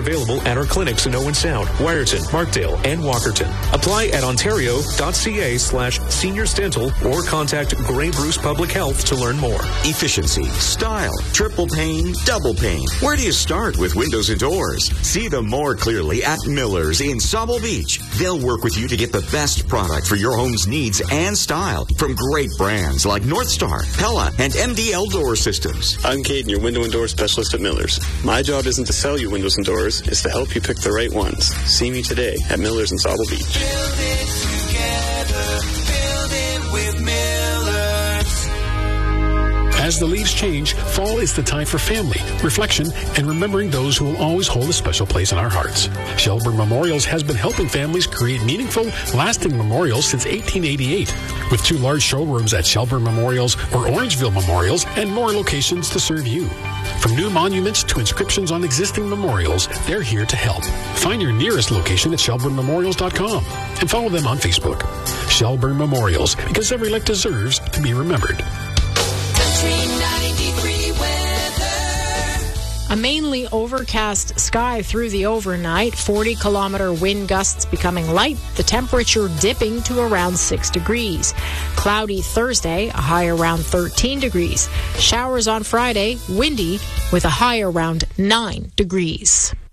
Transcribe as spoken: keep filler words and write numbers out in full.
available at our clinics in Owen Sound, Wyerton, Markdale, and Walkerton. Apply at ontario.ca slash seniors dental or contact Grey Bruce Public Health to learn more. Efficiency, style, triple pane, double pane. Where do you start with windows and doors? See them more clearly at Miller's in Sauble Beach. They'll work with you to get the best product for your home's needs and style from great brands like North Star, Pella, and M D L Door Systems. I'm Caden, your window and door specialist at Miller's. My job isn't to sell you windows and doors, it's to help you pick the right ones. See me today at Miller's in Sauble Beach. Build it together, build it with Miller's. As the leaves change, fall is the time for family, reflection, and remembering those who will always hold a special place in our hearts. Shelburne Memorials has been helping families create meaningful, lasting memorials since eighteen eighty-eight. With two large showrooms at Shelburne Memorials or Orangeville Memorials and more locations to serve you. From new monuments to inscriptions on existing memorials, they're here to help. Find your nearest location at shelburne memorials dot com and follow them on Facebook. Shelburne Memorials, because every life deserves to be remembered. A mainly overcast sky through the overnight, forty kilometer wind gusts becoming light, the temperature dipping to around six degrees. Cloudy Thursday, a high around thirteen degrees. Showers on Friday, windy with a high around nine degrees.